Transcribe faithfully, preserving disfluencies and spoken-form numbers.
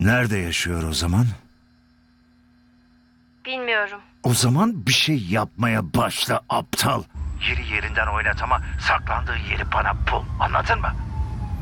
Nerede yaşıyor o zaman? Bilmiyorum. O zaman bir şey yapmaya başla aptal. Yeri yerinden oynat ama saklandığı yeri bana bul. Anladın mı?